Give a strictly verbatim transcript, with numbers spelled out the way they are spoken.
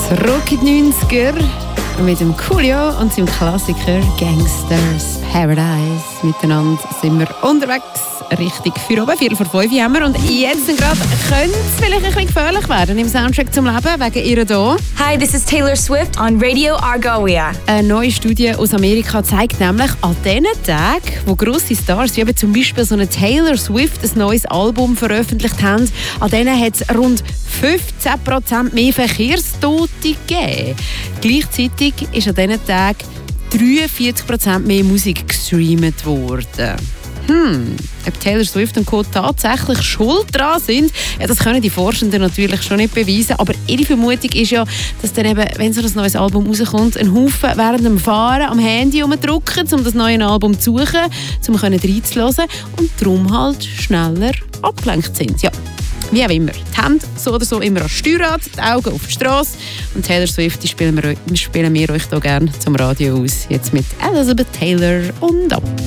Zurück in die neunziger mit dem Coolio und seinem Klassiker Gangsters Paradise. Miteinander sind wir unterwegs, richtig für oben, vier vor fünf haben wir. Und jetzt gerade könnte es vielleicht ein bisschen gefährlich werden im Soundtrack zum Leben, wegen ihr hier. Hi, this is Taylor Swift on Radio Argoia. Eine neue Studie aus Amerika zeigt nämlich, an diesen Tagen, wo grosse Stars, wie eben zum Beispiel so eine Taylor Swift, ein neues Album veröffentlicht haben, an denen hat es rund fünfzehn Prozent mehr Verkehrstote gegeben. Gleichzeitig ist an diesen Tagen dreiundvierzig Prozent mehr Musik gestreamt worden. Hm, ob Taylor Swift und Co. tatsächlich schuld dran sind, ja, das können die Forschenden natürlich schon nicht beweisen. Aber ihre Vermutung ist ja, dass dann eben, wenn so ein neues Album rauskommt, ein Haufen während dem Fahren am Handy rumdrücken, um das neue Album zu suchen, um reinzuhören und darum halt schneller abgelenkt sind. Ja. Wie auch immer. Die Hände so oder so immer an Steuerrad, die Augen auf die Straße. Und Taylor Swift die spielen, wir, spielen wir euch hier gerne zum Radio aus. Jetzt mit Elizabeth Taylor und ab.